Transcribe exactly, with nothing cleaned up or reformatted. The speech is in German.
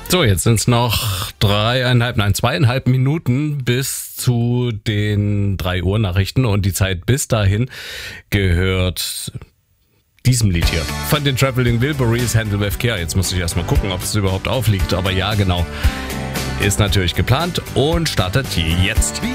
So, jetzt sind es noch dreieinhalb, nein, zweieinhalb Minuten bis zu den drei Uhr Nachrichten und die Zeit bis dahin gehört diesem Lied hier von den Traveling Wilburys, Handle with Care. Jetzt muss ich erstmal gucken, ob es überhaupt aufliegt, aber ja, genau, ist natürlich geplant und startet jetzt.